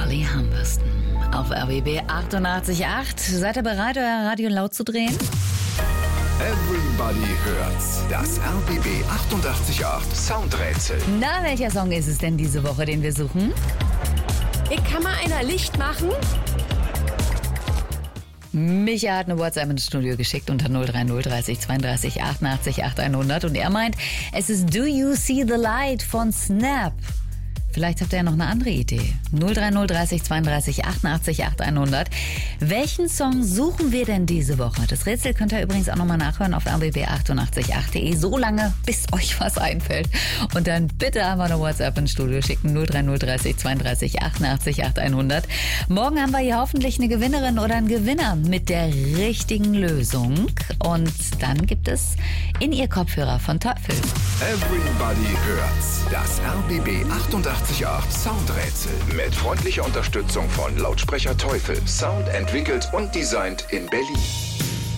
Charlie Humberstone auf RBB 88.8. Seid ihr bereit, euer Radio laut zu drehen? Everybody hört's. Das RBB 88.8 Soundrätsel. Na, welcher Song ist es denn diese Woche, den wir suchen? Kann mal einer Licht machen? Micha hat eine WhatsApp ins Studio geschickt unter 030 30 32 88 8100 und er meint, es ist Do You See the Light von Snap. Vielleicht habt ihr ja noch eine andere Idee. 030 30 32 88 8100. Welchen Song suchen wir denn diese Woche? Das Rätsel könnt ihr übrigens auch nochmal nachhören auf rbb888.de. So lange, bis euch was einfällt. Und dann bitte einfach eine WhatsApp ins Studio schicken. 030 30 32 88 8100. Morgen haben wir hier hoffentlich eine Gewinnerin oder einen Gewinner mit der richtigen Lösung. Und dann gibt es in ihr Kopfhörer von Teufel. Everybody hört's. Das RBB 88.8 Soundrätsel. Mit freundlicher Unterstützung von Lautsprecher Teufel. Sound entwickelt und designt in Berlin.